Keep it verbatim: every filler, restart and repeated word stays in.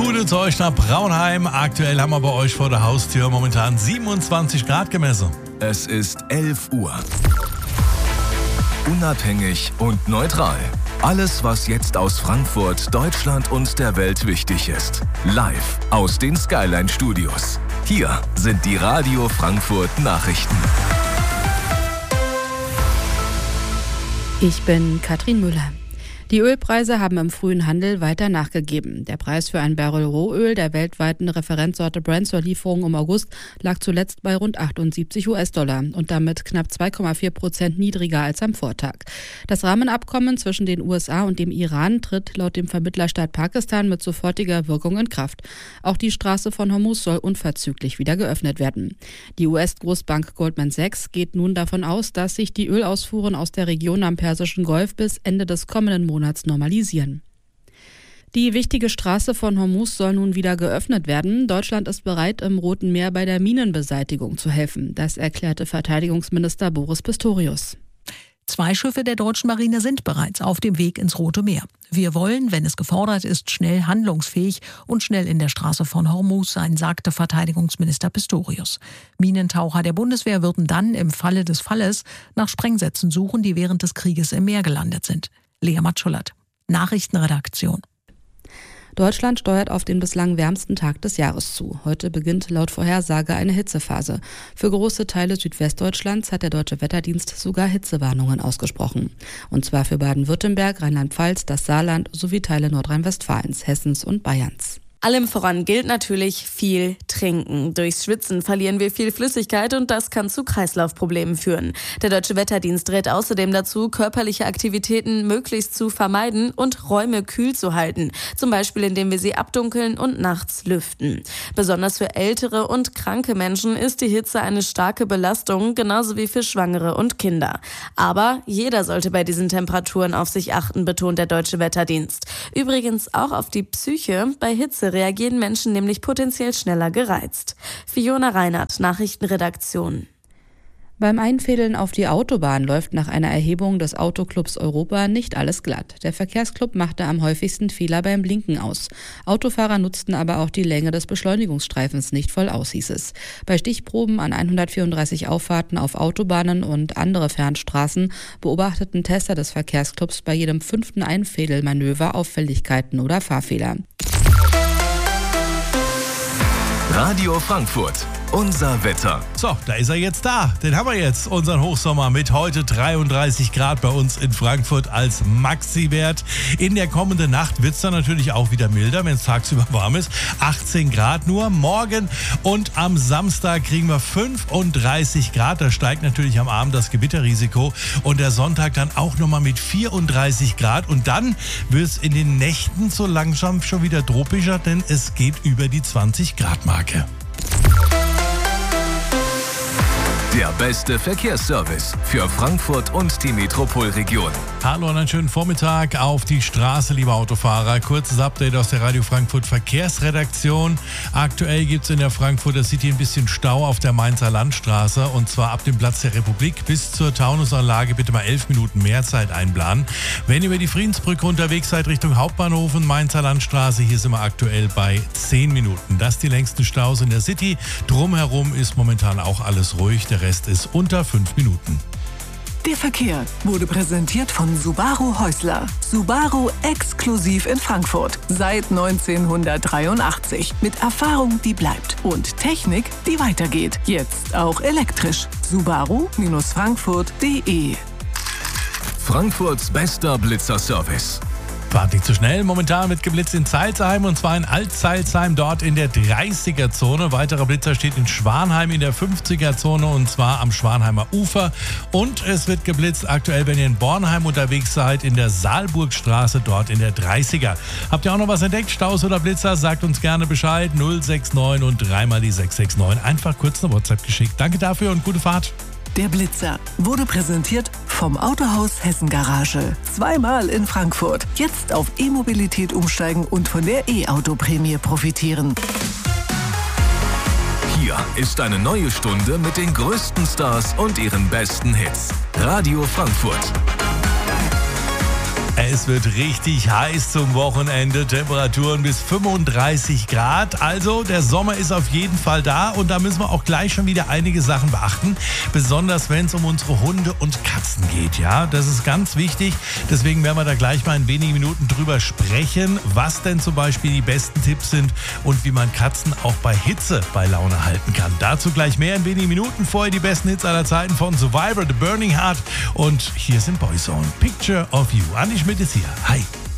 Gute zu euch nach Braunheim. Aktuell haben wir bei euch vor der Haustür momentan siebenundzwanzig Grad gemessen. Es ist elf Uhr. Unabhängig und neutral. Alles, was jetzt aus Frankfurt, Deutschland und der Welt wichtig ist. Live aus den Skyline Studios. Hier sind die Radio Frankfurt Nachrichten. Ich bin Katrin Müller. Die Ölpreise haben im frühen Handel weiter nachgegeben. Der Preis für ein Barrel Rohöl der weltweiten Referenzsorte Brent zur Lieferung im August lag zuletzt bei rund achtundsiebzig US-Dollar und damit knapp zwei Komma vier Prozent niedriger als am Vortag. Das Rahmenabkommen zwischen den U S A und dem Iran tritt laut dem Vermittlerstaat Pakistan mit sofortiger Wirkung in Kraft. Auch die Straße von Hormuz soll unverzüglich wieder geöffnet werden. Die U S-Großbank Goldman Sachs geht nun davon aus, dass sich die Ölausfuhren aus der Region am Persischen Golf bis Ende des kommenden Monats normalisieren. Die wichtige Straße von Hormuz soll nun wieder geöffnet werden. Deutschland ist bereit, im Roten Meer bei der Minenbeseitigung zu helfen. Das erklärte Verteidigungsminister Boris Pistorius. Zwei Schiffe der deutschen Marine sind bereits auf dem Weg ins Rote Meer. Wir wollen, wenn es gefordert ist, schnell handlungsfähig und schnell in der Straße von Hormuz sein, sagte Verteidigungsminister Pistorius. Minentaucher der Bundeswehr würden dann im Falle des Falles nach Sprengsätzen suchen, die während des Krieges im Meer gelandet sind. Lea Matschullert, Nachrichtenredaktion. Deutschland steuert auf den bislang wärmsten Tag des Jahres zu. Heute beginnt laut Vorhersage eine Hitzephase. Für große Teile Südwestdeutschlands hat der Deutsche Wetterdienst sogar Hitzewarnungen ausgesprochen. Und zwar für Baden-Württemberg, Rheinland-Pfalz, das Saarland sowie Teile Nordrhein-Westfalens, Hessens und Bayerns. Allem voran gilt natürlich viel trinken. Durchs Schwitzen verlieren wir viel Flüssigkeit und das kann zu Kreislaufproblemen führen. Der Deutsche Wetterdienst rät außerdem dazu, körperliche Aktivitäten möglichst zu vermeiden und Räume kühl zu halten. Zum Beispiel, indem wir sie abdunkeln und nachts lüften. Besonders für ältere und kranke Menschen ist die Hitze eine starke Belastung, genauso wie für Schwangere und Kinder. Aber jeder sollte bei diesen Temperaturen auf sich achten, betont der Deutsche Wetterdienst. Übrigens auch auf die Psyche. Bei Hitze reagieren Menschen nämlich potenziell schneller gereizt. Fiona Reinhardt, Nachrichtenredaktion. Beim Einfädeln auf die Autobahn läuft nach einer Erhebung des Autoclubs Europa nicht alles glatt. Der Verkehrsclub machte am häufigsten Fehler beim Blinken aus. Autofahrer nutzten aber auch die Länge des Beschleunigungsstreifens nicht voll aus, hieß es. Bei Stichproben an hundertvierunddreißig Auffahrten auf Autobahnen und andere Fernstraßen beobachteten Tester des Verkehrsclubs bei jedem fünften Einfädelmanöver Auffälligkeiten oder Fahrfehler. Radio Frankfurt, unser Wetter. So, da ist er jetzt da. Den haben wir jetzt, unseren Hochsommer mit heute dreiunddreißig Grad bei uns in Frankfurt als Maxi-Wert. In der kommenden Nacht wird es dann natürlich auch wieder milder, wenn es tagsüber warm ist. achtzehn Grad nur. Morgen und am Samstag kriegen wir fünfunddreißig Grad. Da steigt natürlich am Abend das Gewitterrisiko. Und der Sonntag dann auch nochmal mit vierunddreißig Grad. Und dann wird es in den Nächten so langsam schon wieder tropischer, denn es geht über die zwanzig Grad Marke. Der beste Verkehrsservice für Frankfurt und die Metropolregion. Hallo und einen schönen Vormittag auf die Straße, liebe Autofahrer. Kurzes Update aus der Radio Frankfurt Verkehrsredaktion. Aktuell gibt es in der Frankfurter City ein bisschen Stau auf der Mainzer Landstraße und zwar ab dem Platz der Republik bis zur Taunusanlage bitte mal elf Minuten mehr Zeit einplanen. Wenn ihr über die Friedensbrücke unterwegs seid Richtung Hauptbahnhof und Mainzer Landstraße, hier sind wir aktuell bei zehn Minuten. Das sind die längsten Staus in der City. Drumherum ist momentan auch alles ruhig. Der Rest ist unter fünf Minuten. Der Verkehr wurde präsentiert von Subaru Häusler. Subaru exklusiv in Frankfurt. Seit neunzehnhundertdreiundachtzig. Mit Erfahrung, die bleibt. Und Technik, die weitergeht. Jetzt auch elektrisch. Subaru Frankfurt punkt de. Frankfurts bester Blitzerservice. Fahrt nicht zu schnell. Momentan wird geblitzt in Zeilsheim und zwar in Alt-Zeilsheim, dort in der dreißiger-Zone. Weiterer Blitzer steht in Schwanheim in der fünfziger-Zone und zwar am Schwanheimer Ufer. Und es wird geblitzt aktuell, wenn ihr in Bornheim unterwegs seid, in der Saalburgstraße, dort in der dreißiger. Habt ihr auch noch was entdeckt? Staus oder Blitzer? Sagt uns gerne Bescheid. null sechs neun und dreimal die sechs sechs neun. Einfach kurz eine WhatsApp geschickt. Danke dafür und gute Fahrt. Der Blitzer wurde präsentiert vom Autohaus Hessen Garage. Zweimal in Frankfurt. Jetzt auf E-Mobilität umsteigen und von der E-Auto-Prämie profitieren. Hier ist eine neue Stunde mit den größten Stars und ihren besten Hits. Radio Frankfurt. Es wird richtig heiß zum Wochenende, Temperaturen bis fünfunddreißig Grad. Also der Sommer ist auf jeden Fall da und da müssen wir auch gleich schon wieder einige Sachen beachten. Besonders wenn es um unsere Hunde und Katzen geht. Ja, das ist ganz wichtig. Deswegen werden wir da gleich mal in wenigen Minuten drüber sprechen, was denn zum Beispiel die besten Tipps sind und wie man Katzen auch bei Hitze bei Laune halten kann. Dazu gleich mehr in wenigen Minuten. Vorher die besten Hits aller Zeiten von Survivor, The Burning Heart und hier sind Boyzone, Picture of You. Andi Schmidt ist hier. Hi.